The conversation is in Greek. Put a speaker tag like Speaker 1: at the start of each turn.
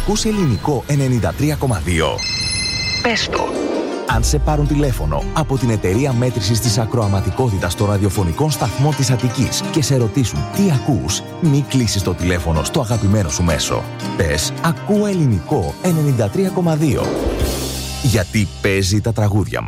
Speaker 1: Ακούς ελληνικό 93,2. Πες το. Αν σε πάρουν τηλέφωνο από την εταιρεία μέτρησης της ακροαματικότητας των ραδιοφωνικών σταθμών της Αττικής και σε ρωτήσουν τι ακούς, μη κλείσεις το τηλέφωνο στο αγαπημένο σου μέσο. Πες «Ακούω ελληνικό 93,2». Γιατί παίζει τα τραγούδια